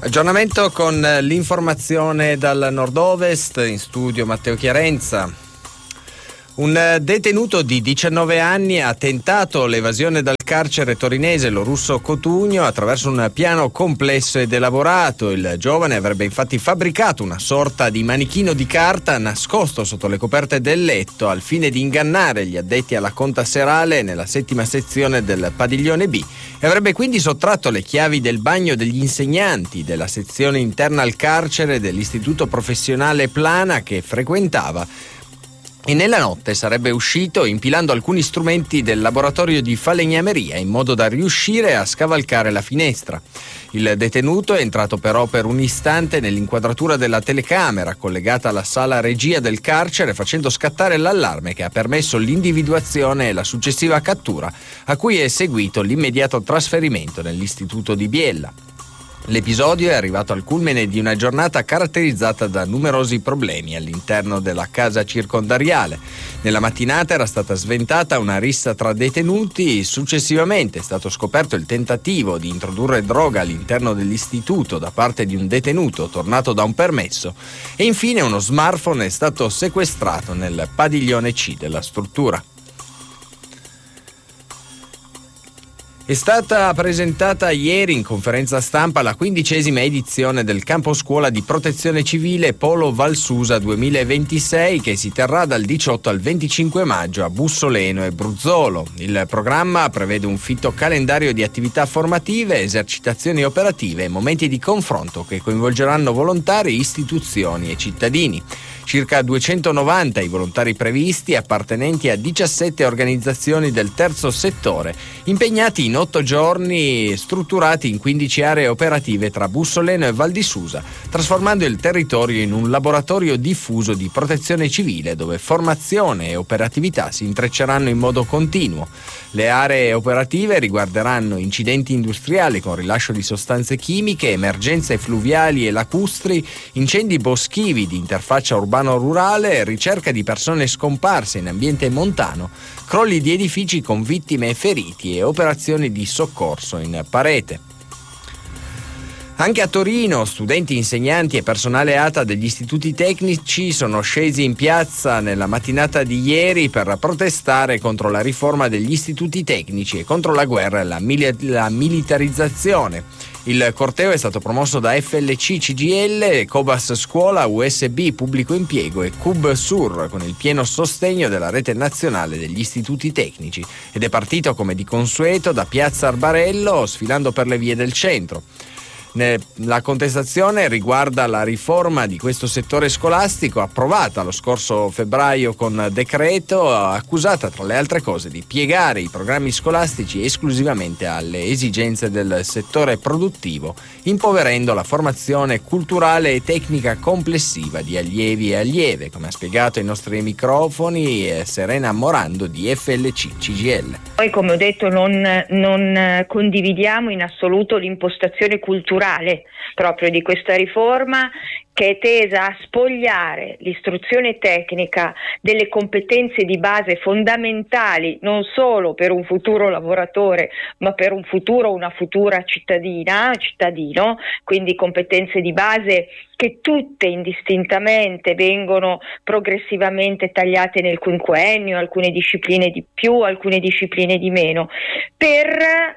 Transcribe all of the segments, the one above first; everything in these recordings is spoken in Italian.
Aggiornamento con l'informazione dal nord-ovest, in studio Matteo Chiarenza. Un detenuto di 19 anni ha tentato l'evasione dal carcere torinese Lorusso Cotugno attraverso un piano complesso ed elaborato. Il giovane avrebbe infatti fabbricato una sorta di manichino di carta nascosto sotto le coperte del letto al fine di ingannare gli addetti alla conta serale nella 7ª sezione del padiglione B e avrebbe quindi sottratto le chiavi del bagno degli insegnanti della sezione interna al carcere dell'istituto professionale Plana che frequentava. E nella notte sarebbe uscito impilando alcuni strumenti del laboratorio di falegnameria in modo da riuscire a scavalcare la finestra. Il detenuto è entrato però per un istante nell'inquadratura della telecamera collegata alla sala regia del carcere facendo scattare l'allarme che ha permesso l'individuazione e la successiva cattura, a cui è seguito l'immediato trasferimento nell'istituto di Biella. L'episodio è arrivato al culmine di una giornata caratterizzata da numerosi problemi all'interno della casa circondariale. Nella mattinata era stata sventata una rissa tra detenuti, successivamente è stato scoperto il tentativo di introdurre droga all'interno dell'istituto da parte di un detenuto tornato da un permesso e infine uno smartphone è stato sequestrato nel padiglione C della struttura. È stata presentata ieri in conferenza stampa la 15ª edizione del campo scuola di protezione civile Polo Valsusa 2026 che si terrà dal 18 al 25 maggio a Bussoleno e Bruzzolo. Il programma prevede un fitto calendario di attività formative, esercitazioni operative e momenti di confronto che coinvolgeranno volontari, istituzioni e cittadini. Circa 290 i volontari previsti, appartenenti a 17 organizzazioni del terzo settore, impegnati in 8 giorni strutturati in 15 aree operative tra Bussoleno e Val di Susa, trasformando il territorio in un laboratorio diffuso di protezione civile dove formazione e operatività si intrecceranno in modo continuo. Le aree operative riguarderanno incidenti industriali con rilascio di sostanze chimiche, emergenze fluviali e lacustri, incendi boschivi di interfaccia urbano-rurale, ricerca di persone scomparse in ambiente montano, crolli di edifici con vittime e feriti e operazioni di soccorso in parete. Anche a Torino, studenti, insegnanti e personale ATA degli istituti tecnici sono scesi in piazza nella mattinata di ieri per protestare contro la riforma degli istituti tecnici e contro la guerra e la militarizzazione. Il corteo è stato promosso da FLC CGIL, Cobas Scuola, USB Pubblico Impiego e Cub Sur con il pieno sostegno della rete nazionale degli istituti tecnici ed è partito come di consueto da Piazza Arbarello sfilando per le vie del centro. La contestazione riguarda la riforma di questo settore scolastico approvata lo scorso febbraio con decreto, accusata tra le altre cose di piegare i programmi scolastici esclusivamente alle esigenze del settore produttivo, impoverendo la formazione culturale e tecnica complessiva di allievi e allieve, come ha spiegato ai nostri microfoni Serena Morando di FLC CGIL. Poi, come ho detto, non condividiamo in assoluto l'impostazione culturale proprio di questa riforma, che è tesa a spogliare l'istruzione tecnica delle competenze di base fondamentali non solo per un futuro lavoratore ma per un futuro, una futura cittadino, quindi competenze di base che tutte indistintamente vengono progressivamente tagliate nel quinquennio, alcune discipline di più, alcune discipline di meno, per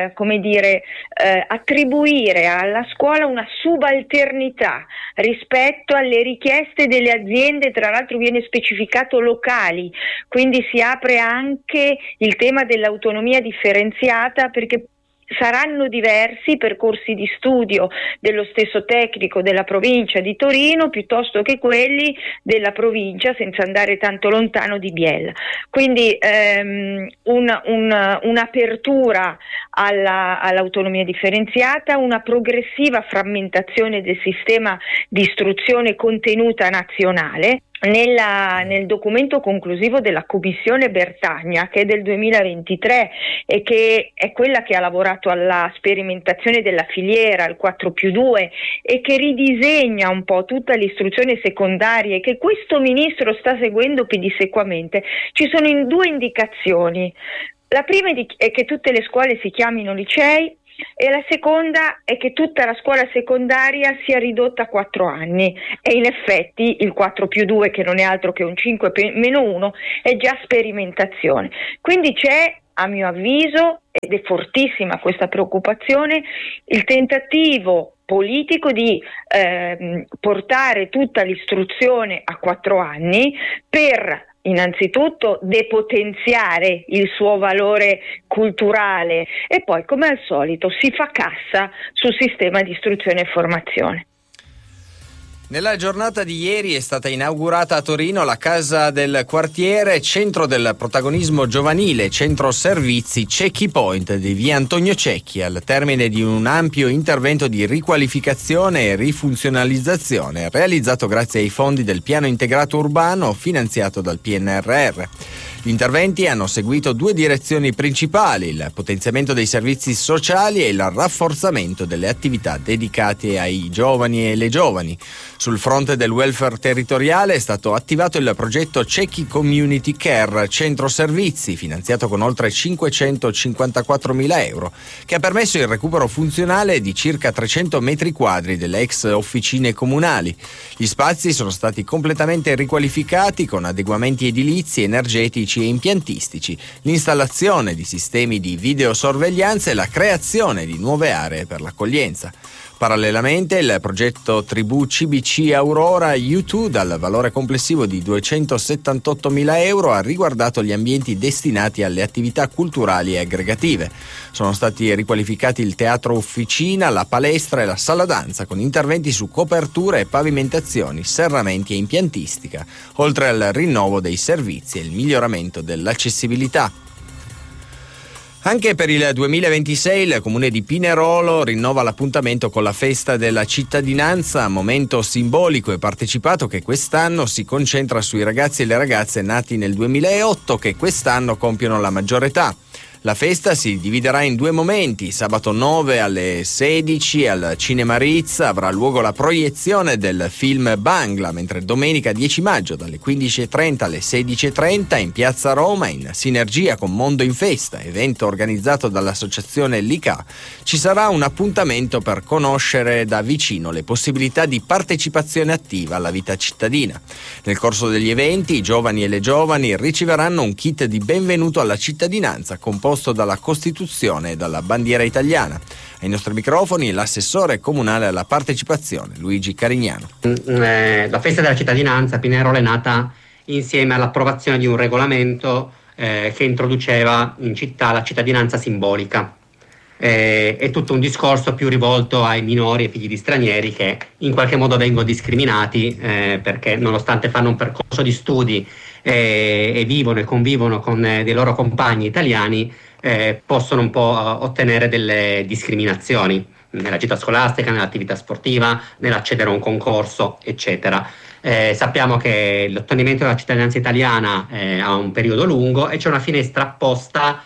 attribuire alla scuola una subalternità rispetto alle richieste delle aziende, tra l'altro viene specificato locali, quindi si apre anche il tema dell'autonomia differenziata, perché saranno diversi i percorsi di studio dello stesso tecnico della provincia di Torino piuttosto che quelli della provincia, senza andare tanto lontano, di Biella. Quindi un'apertura all'autonomia differenziata, una progressiva frammentazione del sistema di istruzione contenuta nazionale. Nel documento conclusivo della Commissione Bertagna, che è del 2023 e che è quella che ha lavorato alla sperimentazione della filiera, il 4+2, e che ridisegna un po' tutta l'istruzione secondaria e che questo ministro sta seguendo pedissequamente, ci sono due indicazioni. La prima è che tutte le scuole si chiamino licei, e la seconda è che tutta la scuola secondaria sia ridotta a 4 anni, e in effetti il 4+2, che non è altro che un 5-1, è già sperimentazione. Quindi c'è, a mio avviso, ed è fortissima questa preoccupazione, il tentativo politico di portare tutta l'istruzione a 4 anni per innanzitutto depotenziare il suo valore culturale, e poi, come al solito, si fa cassa sul sistema di istruzione e formazione. Nella giornata di ieri è stata inaugurata a Torino la Casa del Quartiere, centro del protagonismo giovanile, centro servizi Cecchi Point di via Antonio Cecchi, al termine di un ampio intervento di riqualificazione e rifunzionalizzazione realizzato grazie ai fondi del Piano Integrato Urbano finanziato dal PNRR. Gli interventi hanno seguito 2 direzioni principali: il potenziamento dei servizi sociali e il rafforzamento delle attività dedicate ai giovani e le giovani. Sul fronte del welfare territoriale è stato attivato il progetto Cecchi Community Care, centro servizi, finanziato con oltre 554.000 euro, che ha permesso il recupero funzionale di circa 300 metri quadri delle ex officine comunali. Gli spazi sono stati completamente riqualificati con adeguamenti edilizi, energetici e impiantistici, l'installazione di sistemi di videosorveglianza e la creazione di nuove aree per l'accoglienza. Parallelamente il progetto Tribù CBC Aurora U2, dal valore complessivo di 278.000 euro, ha riguardato gli ambienti destinati alle attività culturali e aggregative. Sono stati riqualificati il teatro officina, la palestra e la sala danza, con interventi su coperture e pavimentazioni, serramenti e impiantistica, oltre al rinnovo dei servizi e il miglioramento dell'accessibilità. Anche per il 2026 il Comune di Pinerolo rinnova l'appuntamento con la Festa della Cittadinanza, momento simbolico e partecipato che quest'anno si concentra sui ragazzi e le ragazze nati nel 2008 che quest'anno compiono la maggiore età. La festa si dividerà in 2 momenti. Sabato 9 alle 16 al Cinema Ritz avrà luogo la proiezione del film Bangla, mentre domenica 10 maggio dalle 15.30 alle 16.30 in Piazza Roma, in sinergia con Mondo in Festa, evento organizzato dall'associazione LICA, ci sarà un appuntamento per conoscere da vicino le possibilità di partecipazione attiva alla vita cittadina. Nel corso degli eventi i giovani e le giovani riceveranno un kit di benvenuto alla cittadinanza composto dalla Costituzione e dalla bandiera italiana. Ai nostri microfoni l'assessore comunale alla partecipazione Luigi Carignano. La festa della cittadinanza a Pinerolo è nata insieme all'approvazione di un regolamento che introduceva in città la cittadinanza simbolica. È tutto un discorso più rivolto ai minori e figli di stranieri che in qualche modo vengono discriminati perché, nonostante fanno un percorso di studi e vivono e convivono con dei loro compagni italiani, possono un po' ottenere delle discriminazioni nella gita scolastica, nell'attività sportiva, nell'accedere a un concorso, eccetera. Sappiamo che l'ottenimento della cittadinanza italiana ha un periodo lungo e c'è una finestra apposta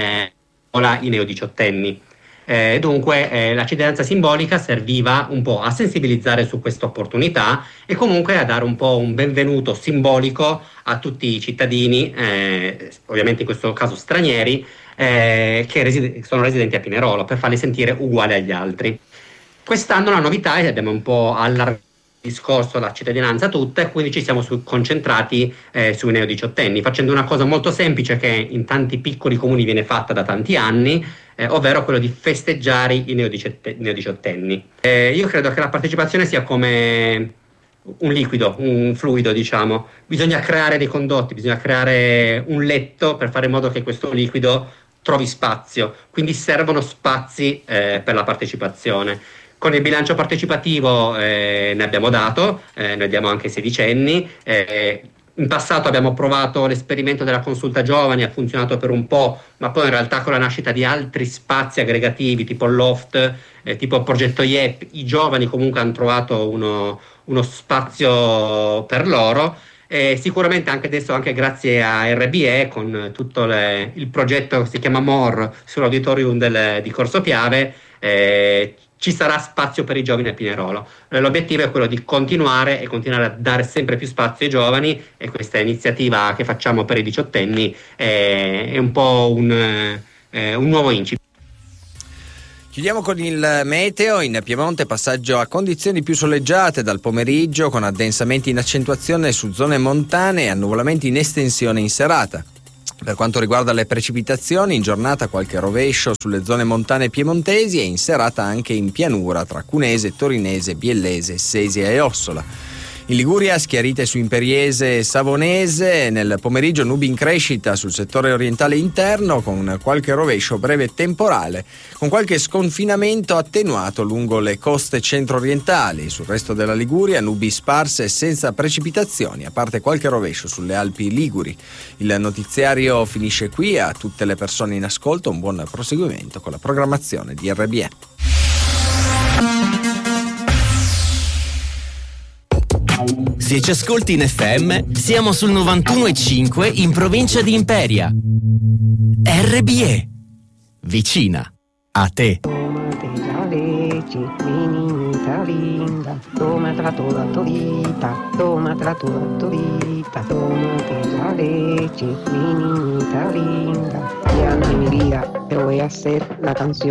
i neodiciottenni. Dunque la cittadinanza simbolica serviva un po' a sensibilizzare su questa opportunità e comunque a dare un po' un benvenuto simbolico a tutti i cittadini, ovviamente in questo caso stranieri, che sono residenti a Pinerolo, per farli sentire uguali agli altri. Quest'anno la novità è che abbiamo un po' allargato il discorso alla cittadinanza tutta e quindi ci siamo concentrati sui neodiciottenni, facendo una cosa molto semplice che in tanti piccoli comuni viene fatta da tanti anni, ovvero quello di festeggiare i neodiciottenni. Io credo che la partecipazione sia come un liquido, un fluido, diciamo. Bisogna creare dei condotti, bisogna creare un letto per fare in modo che questo liquido trovi spazio, quindi servono spazi per la partecipazione. Con il bilancio partecipativo ne abbiamo dato, noi diamo anche ai sedicenni. In passato abbiamo provato l'esperimento della consulta giovani, ha funzionato per un po', ma poi in realtà con la nascita di altri spazi aggregativi tipo il loft, tipo il progetto IEP, i giovani comunque hanno trovato uno spazio per loro. Sicuramente anche adesso, anche grazie a RBE, con tutto il progetto che si chiama MOR sull'auditorium di Corso Piave, ci sarà spazio per i giovani a Pinerolo. L'obiettivo è quello di continuare a dare sempre più spazio ai giovani, e questa iniziativa che facciamo per i diciottenni è un po' un nuovo incipit. Chiudiamo con il meteo. In Piemonte passaggio a condizioni più soleggiate dal pomeriggio, con addensamenti in accentuazione su zone montane e annuvolamenti in estensione in serata. Per quanto riguarda le precipitazioni, in giornata qualche rovescio sulle zone montane piemontesi e in serata anche in pianura tra Cunese, Torinese, Biellese, Sesia e Ossola. In Liguria schiarite su Imperiese e Savonese, nel pomeriggio nubi in crescita sul settore orientale interno con qualche rovescio breve temporale, con qualche sconfinamento attenuato lungo le coste centro-orientali. Sul resto della Liguria nubi sparse senza precipitazioni, a parte qualche rovescio sulle Alpi Liguri. Il notiziario finisce qui. A tutte le persone in ascolto un buon proseguimento con la programmazione di RBE. Se ci ascolti in FM, siamo sul 91,5 in provincia di Imperia. RBE, vicina a te. La legge, menina linda, tomatela toda todita, tomatela toda todita, tómate la leche, menina linda. Y a mi vida te voy a hacer la canción.